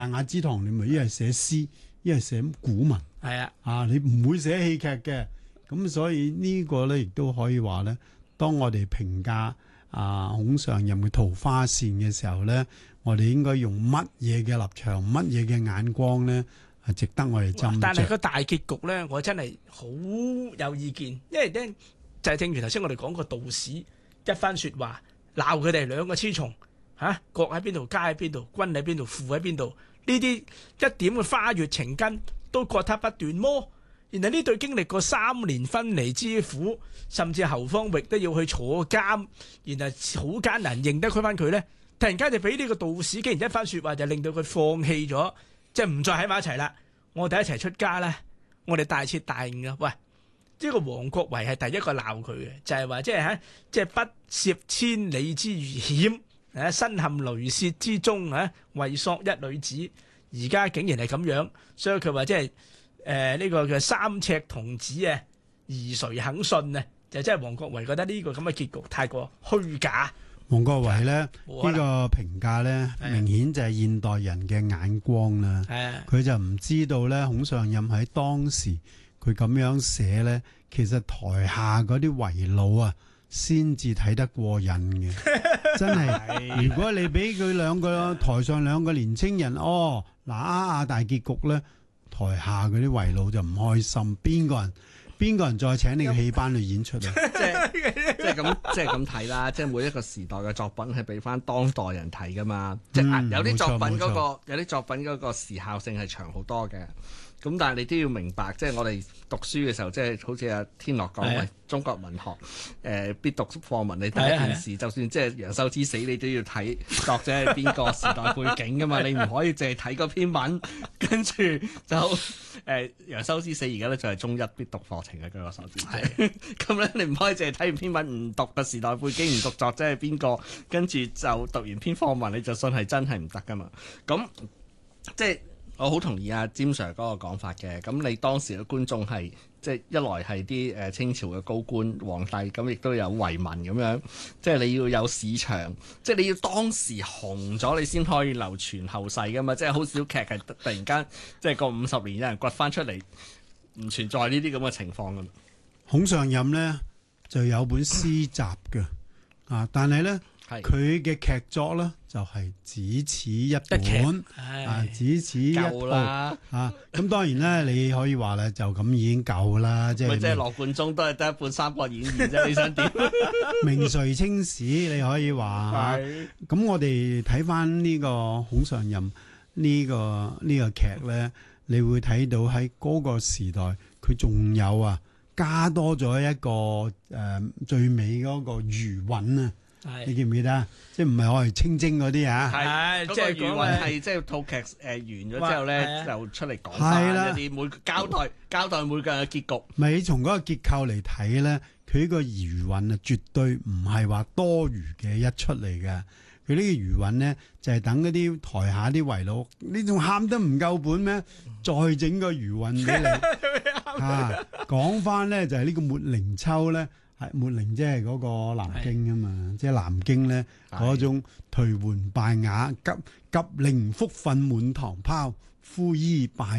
雅之堂，你咪一係寫詩，一係寫古文。 係你唔會寫戲劇嘅。咁所以呢個咧，亦都可以話咧，當我哋評價孔尚任嘅《桃花扇》嘅時候咧，我哋應該用乜嘢嘅立場、乜嘢嘅眼光咧，係值得我哋斟酌。 但係個大結局咧，我真係好有意見，因為咧就係正如頭先我哋講個道士一番説話，鬧佢哋兩個雌蟲國喺邊度，家喺邊度，君喺邊度，父喺邊度，呢啲一點嘅花月情根都割他不斷麼？然後呢對經歷過3年分離之苦，甚至侯方域都要去坐監，然後好艱難認得佢翻佢咧，突然間就俾呢個道士竟然一番説話就令到佢放棄咗，即係唔再喺埋一齊啦。我哋一齊出家啦，我哋大徹大悟啊！喂，呢個王國維係第一個鬧佢嘅，就係話即係不涉千里之險，身陷雷泄之中為索一女子，而家竟然係咁樣，所以佢話即係呢個嘅3尺童子啊，而誰肯信啊？就即係王國維覺得呢個咁嘅結局太過虛假。 王國維咧呢個評價咧，明顯就係現代人嘅眼光啦。佢就唔知道咧，孔尚任喺當時佢咁樣寫咧，其實台下嗰啲遺老啊，先至睇得過癮嘅。真係，如果你俾佢台上兩個年青人，大結局咧，台下嗰啲遺老就唔開心。邊個人再請你個戲班去演出啊？ 即係咁睇啦，即係每一個時代嘅作品係俾翻當代人睇噶嘛。即係有啲作品嗰個時效性係長好多嘅。咁但係你都要明白，即係我哋讀書嘅時候，即係好似阿天樂講嘅中國文學必讀課文。你第一件事，就算即係楊修之死，你都要睇作者係邊個時代背景噶嘛。你唔可以淨係睇嗰篇文，跟住就楊修之死而家咧就係中一必讀課程嘅，據我所知。咁咧你唔可以淨係睇完篇文唔讀個時代背景，唔讀作者係邊個，跟住就讀完篇課文你就信係真係唔得噶嘛。咁即係。我好同意阿詹 Sir 嗰個講法嘅，咁你當時嘅觀眾係即係一來係啲清朝嘅高官皇帝，咁亦都有遺民咁樣，即係你要有市場，即係你要當時紅咗，你先可以流傳後世噶嘛，即係好少劇係突然間即係過50年有人掘翻出嚟，唔存在呢啲咁嘅情況噶嘛。孔尚任呢就有本詩集嘅，但係呢。佢嘅劇作咧就係只此一本，只此一部啦。咁當然咧，你可以話咧就咁已經夠啦。即係羅貫中都係得一本《三國演義》啫，你想點？名垂青史，你可以話。咁我哋睇翻呢個孔尚任呢個劇咧，你會睇到喺嗰個時代，佢仲有加多咗一個最尾嗰個餘韻啊！你記唔記得啊？即係唔係我係清蒸嗰啲啊？ 即係餘韻係即係套劇完咗之後咧，就出嚟講翻一啲交代每個人嘅結局。 咪從嗰個結構嚟睇咧，佢呢個餘韻絕對唔係話多餘嘅一出嚟嘅。佢呢個餘韻咧就係等嗰啲台下啲遺老，你仲喊得唔夠本咩？再整個餘韻俾你講翻咧就係呢個抹靈秋咧。抹靈即係嗰個南京啊嘛，即係南京咧嗰種頹垣敗瓦，急令福糞滿堂拋，夫枝敗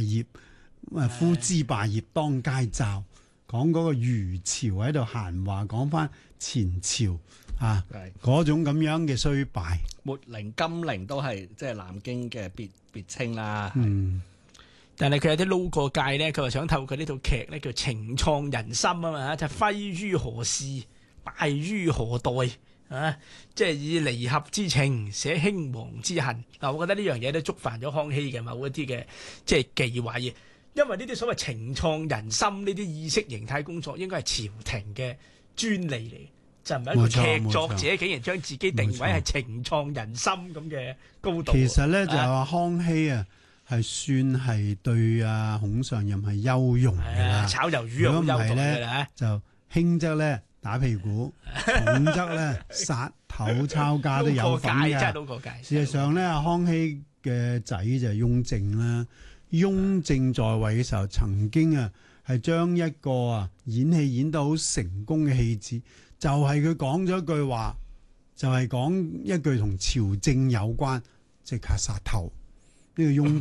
葉當街罩，講嗰個餘潮喺度閒話，講翻前朝嗰種咁樣嘅衰敗。 抹靈、金陵都係即係南京嘅別稱啦。 但係佢有啲撈過界咧，佢話想透過呢套劇咧叫情創人心啊嘛，就揮於何時，敗於何代即係以離合之情寫興亡之恨。我覺得呢樣嘢都觸犯咗康熙嘅某一啲嘅即係忌諱，因為呢啲所謂情創人心呢啲意識形態工作，應該係朝廷嘅專利嚟，就唔係一個劇作者竟然將自己定位係情創人心咁嘅高度。 其實咧就係話康熙係算係對孔尚任係優容嘅啦， 炒魷魚好優容嘅啦， 就輕則咧打屁股，重則咧殺頭抄家都有份嘅。 真係撈過界。 事實上咧，康熙嘅仔就係雍正啦。雍正在位嘅時候，曾經係將一個演戲演得好成功嘅戲子，就係佢講咗一句話，就係講一句同朝政有關，即刻殺頭。 呢個雍